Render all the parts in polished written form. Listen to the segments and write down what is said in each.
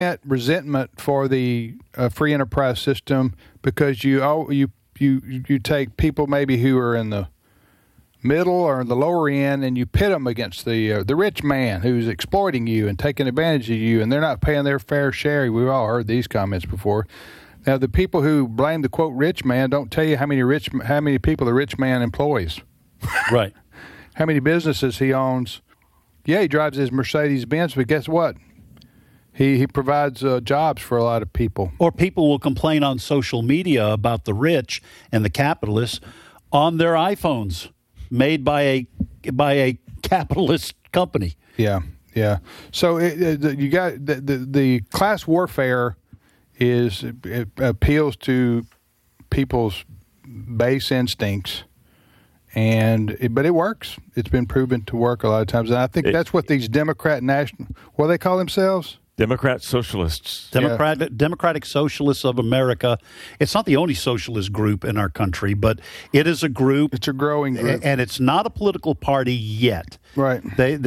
resentment for the free enterprise system because you take people maybe who are in the middle or in the lower end, and you pit them against the rich man who's exploiting you and taking advantage of you, and they're not paying their fair share. We've all heard these comments before. Now, the people who blame the quote rich man don't tell you how many people the rich man employs, right? How many businesses he owns. Yeah, he drives his Mercedes Benz, but guess what? He provides jobs for a lot of people. Or people will complain on social media about the rich and the capitalists on their iPhones made by a capitalist company. Yeah. So you got the class warfare it appeals to people's base instincts, but it works. It's been proven to work a lot of times, and I think that's what these Democrat what do they call themselves? Democrat Socialists. Democratic Socialists of America. It's not the only socialist group in our country, but it is a group. It's a growing group. And it's not a political party yet. Right.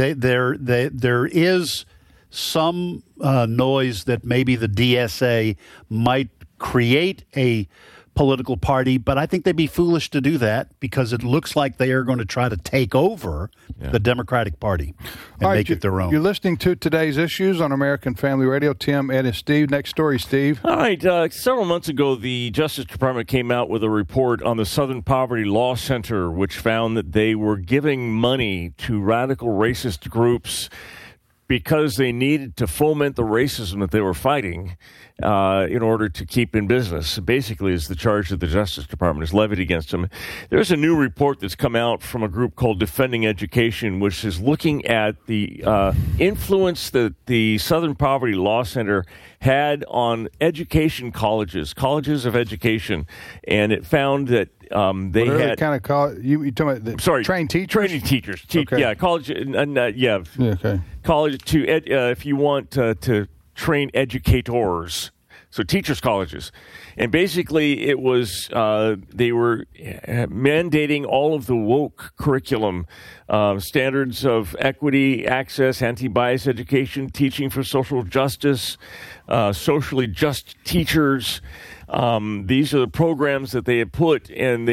There is some noise that maybe the DSA might create a political party, but I think they'd be foolish to do that because it looks like they are going to try to take over the Democratic Party and make it their own. You're listening to Today's Issues on American Family Radio. Tim, Ed, and Steve. Next story, Steve. All right. Several months ago, the Justice Department came out with a report on the Southern Poverty Law Center, which found that they were giving money to radical racist groups because they needed to foment the racism that they were fighting in order to keep in business. Basically, is the charge that the Justice Department has levied against them. There's a new report that's come out from a group called Defending Education, which is looking at the influence that the Southern Poverty Law Center had on education colleges of education, and it found that they had kind of college. You talking about trained teachers? Training teachers. Okay. Yeah, college. Okay. College to if you want to train educators, so teachers' colleges, and basically it was they were mandating all of the woke curriculum, standards of equity, access, anti-bias education, teaching for social justice, socially just teachers. These are the programs that they have put, and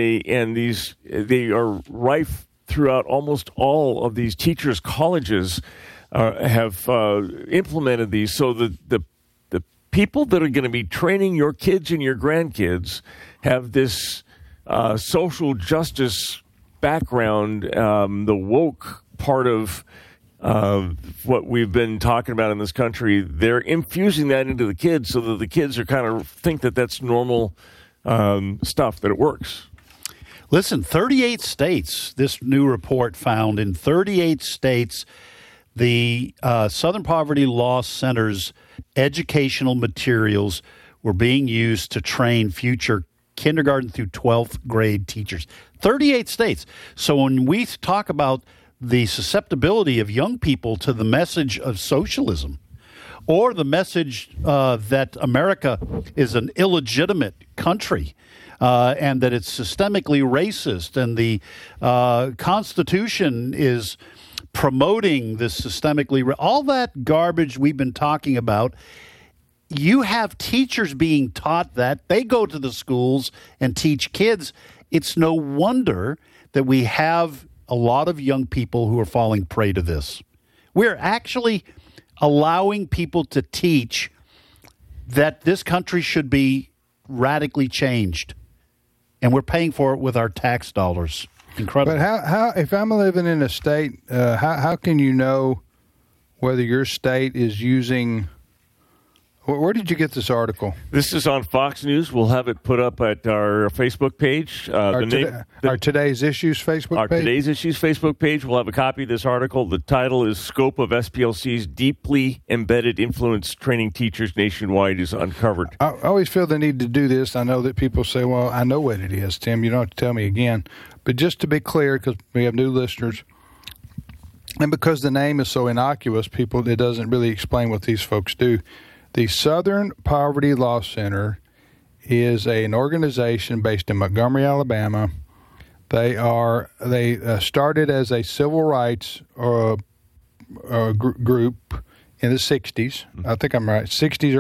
they are rife throughout almost all of these teachers' colleges. Have implemented these, so the people that are going to be training your kids and your grandkids have this social justice background, the woke part of what we've been talking about in this country. They're infusing that into the kids so that the kids are kind of think that that's normal stuff, that it works. Listen, 38 states, this new report found in 38 states, the Southern Poverty Law Center's educational materials were being used to train future kindergarten through 12th grade teachers. 38 states. So when we talk about the susceptibility of young people to the message of socialism or the message that America is an illegitimate country, and that it's systemically racist, and the Constitution is promoting this systemically, all that garbage we've been talking about, you have teachers being taught that. They go to the schools and teach kids. It's no wonder that we have a lot of young people who are falling prey to this. We're actually allowing people to teach that this country should be radically changed, and we're paying for it with our tax dollars. Incredible. But how if I'm living in a state, how can you know whether your state is using? Where did you get this article? This is on Fox News. We'll have it put up at our Facebook page. Our Today's Issues Facebook page? Our Today's Issues Facebook page. We'll have a copy of this article. The title is Scope of SPLC's Deeply Embedded Influence Training Teachers Nationwide is Uncovered. I always feel the need to do this. I know that people say, well, I know what it is, Tim. You don't have to tell me again. But just to be clear, because we have new listeners, and because the name is so innocuous, it doesn't really explain what these folks do. The Southern Poverty Law Center is an organization based in Montgomery, Alabama. They started as a civil rights group in the 60s. I think I'm right. 60s